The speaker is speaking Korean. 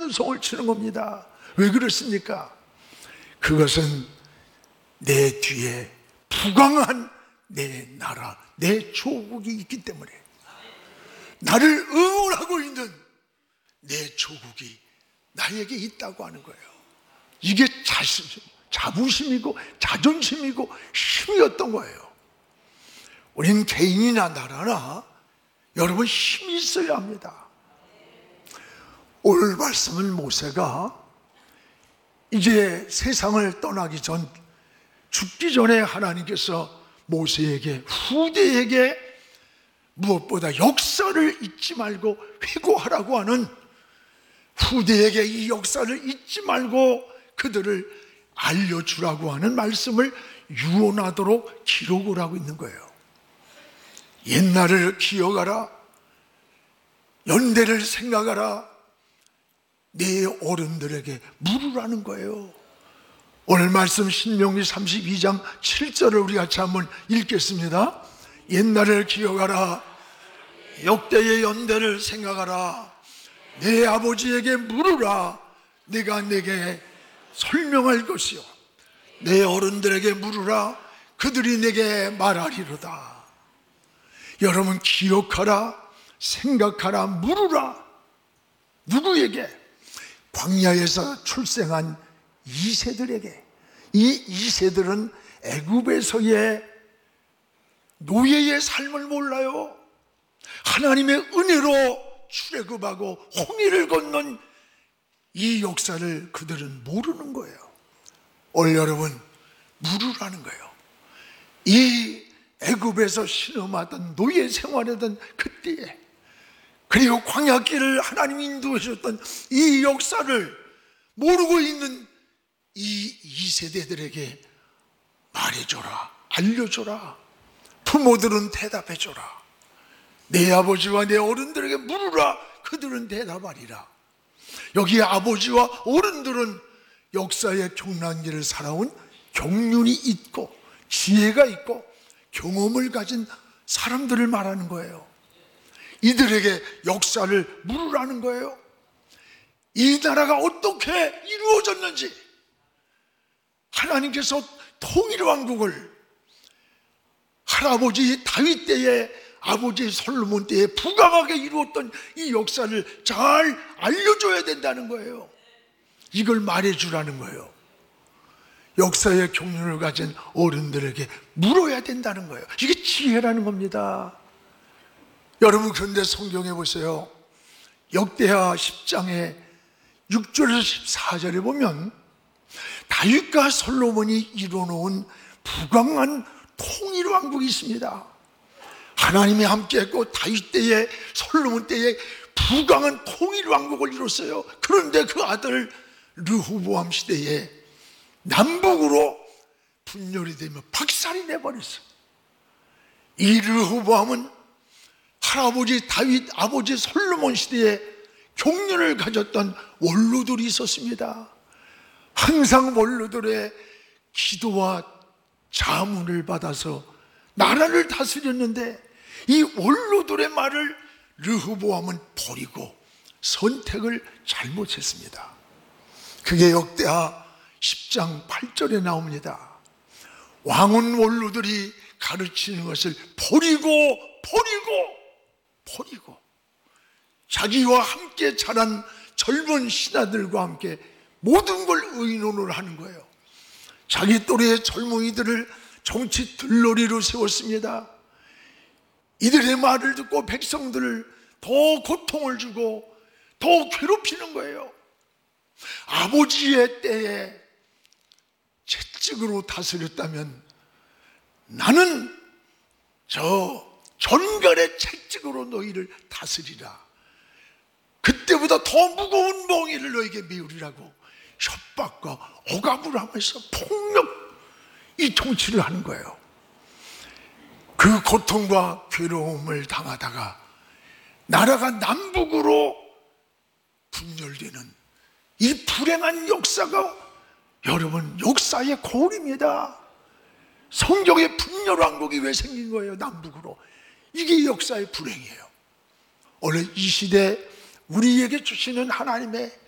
찬송을 치는 겁니다. 왜 그렇습니까? 그것은 내 뒤에 부강한 내 나라, 내 조국이 있기 때문에, 나를 응원하고 있는 내 조국이 나에게 있다고 하는 거예요. 이게 자부심이고 자존심이고 힘이었던 거예요. 우리는 개인이나 나라나 여러분 힘이 있어야 합니다. 오늘 말씀은 모세가 이제 세상을 떠나기 전, 죽기 전에 하나님께서 모세에게, 후대에게 무엇보다 역사를 잊지 말고 회고하라고 하는, 후대에게 이 역사를 잊지 말고 그들을 알려주라고 하는 말씀을 유언하도록 기록을 하고 있는 거예요. 옛날을 기억하라, 연대를 생각하라, 내 어른들에게 물으라는 거예요. 오늘 말씀 신명기 32장 7절을 우리 같이 한번 읽겠습니다. 옛날을 기억하라, 역대의 연대를 생각하라, 내 아버지에게 물으라, 내가 내게 설명할 것이요, 내 어른들에게 물으라, 그들이 내게 말하리로다. 여러분, 기억하라, 생각하라, 물으라. 누구에게? 광야에서 출생한 2세들에게. 이 2세들은 애굽에서의 노예의 삶을 몰라요. 하나님의 은혜로 출애굽하고 홍해를 건넌 이 역사를 그들은 모르는 거예요. 오늘 여러분, 물으라는 거예요. 이 애굽에서 신음하던 노예 생활하던 그때에, 그리고 광야길을 하나님이 인도하셨던 이 역사를 모르고 있는 이 2세대들에게 말해줘라, 알려줘라. 부모들은 대답해줘라. 내 아버지와 내 어른들에게 물으라, 그들은 대답하리라. 여기 아버지와 어른들은 역사의 경란기를 살아온 경륜이 있고 지혜가 있고 경험을 가진 사람들을 말하는 거예요. 이들에게 역사를 물으라는 거예요. 이 나라가 어떻게 이루어졌는지, 하나님께서 통일왕국을 할아버지 다윗 때에, 아버지 솔로몬 때에 부강하게 이루었던 이 역사를 잘 알려줘야 된다는 거예요. 이걸 말해주라는 거예요. 역사의 경륜을 가진 어른들에게 물어야 된다는 거예요. 이게 지혜라는 겁니다. 여러분, 그런데 성경에 보세요. 역대하 10장에 6절에서 14절에 보면 다윗과 솔로몬이 이뤄놓은 부강한 통일왕국이 있습니다. 하나님이 함께했고 다윗 때에, 솔로몬 때에 부강한 통일왕국을 이뤘어요. 그런데 그 아들 르호보암 시대에 남북으로 분열이 되며 박살이 내버렸어요. 이 르호보암은 할아버지 다윗, 아버지 솔로몬 시대에 경륜을 가졌던 원로들이 있었습니다. 항상 원로들의 기도와 자문을 받아서 나라를 다스렸는데, 이 원로들의 말을 르호보암은 버리고 선택을 잘못했습니다. 그게 역대하 10장 8절에 나옵니다. 왕은 원로들이 가르치는 것을 버리고 자기와 함께 자란 젊은 신하들과 함께 모든 걸 의논을 하는 거예요. 자기 또래의 젊은이들을 정치 들러리로 세웠습니다. 이들의 말을 듣고 백성들을 더 고통을 주고 더 괴롭히는 거예요. 아버지의 때에 채찍으로 다스렸다면 나는 저 전갈의 채찍으로 너희를 다스리라. 그때보다 더 무거운 멍에를 너에게 메우리라고 협박과 억압을 하면서 이 통치를 하는 거예요. 그 고통과 괴로움을 당하다가 나라가 남북으로 분열되는 이 불행한 역사가, 여러분, 역사의 고울입니다. 성경의 분열왕국이 왜 생긴 거예요? 남북으로. 이게 역사의 불행이에요. 오늘 이 시대 우리에게 주시는 하나님의